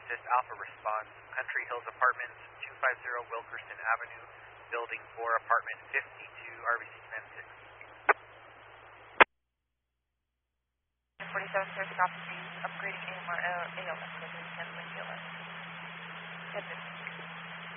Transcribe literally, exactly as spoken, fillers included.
Assist Alpha response, Country Hills Apartments, two fifty Wilkerson Avenue, Building four, Apartment fifty-two, R B C Command six. forty-seven, thirty, copy, upgrading A M R, A L S, handling A L S. Head